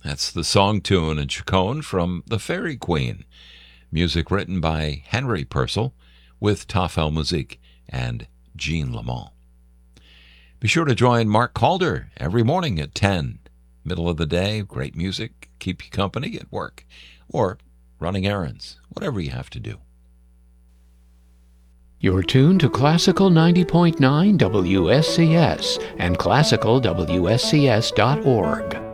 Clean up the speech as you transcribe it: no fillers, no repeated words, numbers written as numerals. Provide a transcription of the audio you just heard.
That's the song tune and chaconne from The Fairy Queen. Music written by Henry Purcell with Tafel Musique and Jean Lamont. Be sure to join Mark Calder every morning at 10. Middle of the day, great music, keep you company at work or running errands, whatever you have to do. You're tuned to Classical 90.9 WSCS and classicalwscs.org.